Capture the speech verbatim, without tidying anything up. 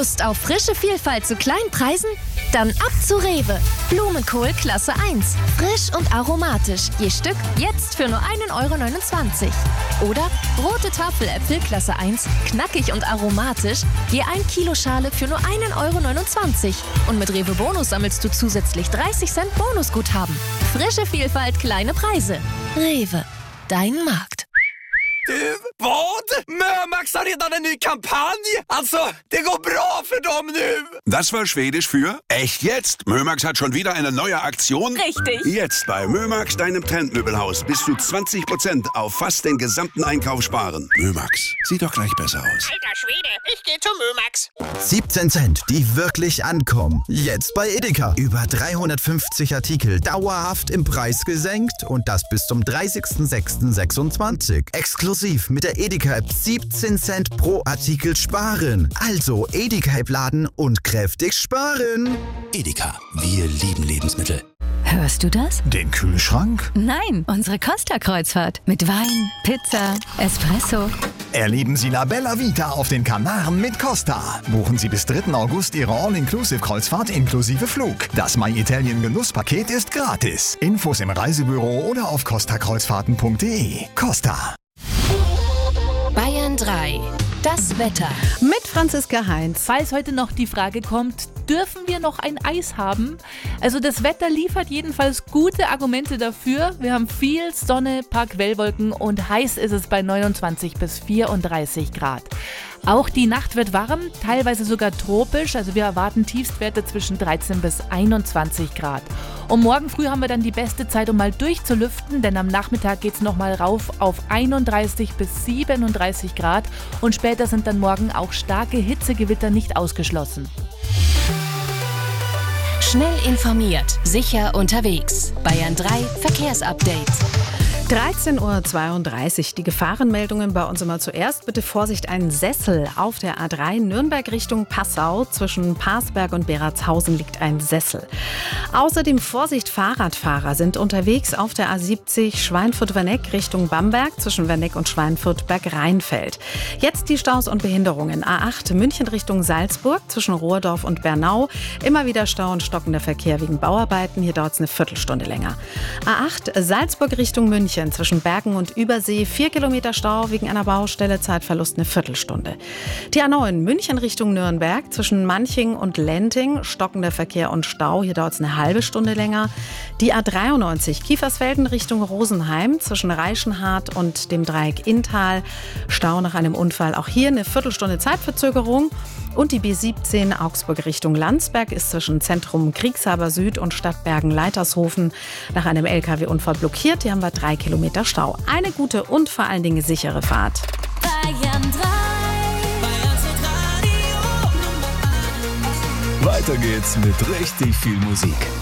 Lust auf frische Vielfalt zu kleinen Preisen? Dann ab zu Rewe. Blumenkohl Klasse eins. Frisch und aromatisch. Je Stück jetzt für nur ein Euro neunundzwanzig. Oder rote Tafeläpfel Klasse eins. Knackig und aromatisch. Je ein Kilo Schale für nur ein Euro neunundzwanzig. Und mit Rewe Bonus sammelst du zusätzlich dreißig Cent Bonusguthaben. Frische Vielfalt, kleine Preise. Rewe. Dein Markt. Du, vad? Mömax har redan en ny kampanj! Alltså, det går bra för dem nu! Das war Schwedisch für echt jetzt. Mömax hat schon wieder eine neue Aktion. Richtig. Jetzt bei Mömax, deinem Trendmöbelhaus, bis zu zwanzig Prozent auf fast den gesamten Einkauf sparen. Mömax, sieht doch gleich besser aus. Alter Schwede, ich geh zu Mömax. siebzehn Cent, die wirklich ankommen. Jetzt bei Edeka. Über dreihundertfünfzig Artikel dauerhaft im Preis gesenkt und das bis zum dreißigsten sechsten sechsundzwanzig. Exklusiv mit der Edeka-App siebzehn Cent pro Artikel sparen. Also Edeka-App laden und kräftig sparen. Edeka, wir lieben Lebensmittel. Hörst du das? Den Kühlschrank? Nein, unsere Costa-Kreuzfahrt. Mit Wein, Pizza, Espresso. Erleben Sie La Bella Vita auf den Kanaren mit Costa. Buchen Sie bis dritten August Ihre All-Inclusive-Kreuzfahrt inklusive Flug. Das My Italien Genusspaket ist gratis. Infos im Reisebüro oder auf costa kreuzfahrten punkt de. Costa. Bayern drei. Das Wetter. Mit Franziska Heinz. Falls heute noch die Frage kommt, dürfen wir noch ein Eis haben? Also das Wetter liefert jedenfalls gute Argumente dafür. Wir haben viel Sonne, paar Quellwolken und heiß ist es bei neunundzwanzig bis vierunddreißig Grad. Auch die Nacht wird warm, teilweise sogar tropisch. Also wir erwarten Tiefstwerte zwischen dreizehn bis einundzwanzig Grad. Und morgen früh haben wir dann die beste Zeit, um mal durchzulüften, denn am Nachmittag geht es nochmal rauf auf einunddreißig bis siebenunddreißig Grad. Und später sind dann morgen auch starke Hitzegewitter nicht ausgeschlossen. Schnell informiert, sicher unterwegs. Bayern drei Verkehrsupdate. dreizehn Uhr zweiunddreißig. Die Gefahrenmeldungen bei uns immer zuerst. Bitte Vorsicht, ein Sessel auf der A drei Nürnberg Richtung Passau. Zwischen Parsberg und Beratshausen liegt ein Sessel. Außerdem Vorsicht, Fahrradfahrer sind unterwegs auf der A siebzig Schweinfurt-Werneck Richtung Bamberg zwischen Werneck und Schweinfurt-Berg-Rheinfeld. Jetzt die Staus und Behinderungen. A acht München Richtung Salzburg zwischen Rohrdorf und Bernau. Immer wieder Stau und stockender Verkehr wegen Bauarbeiten. Hier dauert es eine Viertelstunde länger. A acht Salzburg Richtung München zwischen Bergen und Übersee. Vier Kilometer Stau wegen einer Baustelle, Zeitverlust eine Viertelstunde. Die A neun München Richtung Nürnberg zwischen Manching und Lenting. Stockender Verkehr und Stau. Hier dauert es eine halbe Stunde länger. Die A dreiundneunzig Kiefersfelden Richtung Rosenheim zwischen Reichenhard und dem Dreieck Inntal. Stau nach einem Unfall. Auch hier eine Viertelstunde Zeitverzögerung. Und die B siebzehn Augsburg Richtung Landsberg ist zwischen Zentrum Kriegshaber Süd und Stadtbergen-Leitershofen nach einem L K W-Unfall blockiert. Hier haben wir drei Kilometer Stau. Eine gute und vor allen Dingen sichere Fahrt. Bayern drei. Weiter geht's mit richtig viel Musik.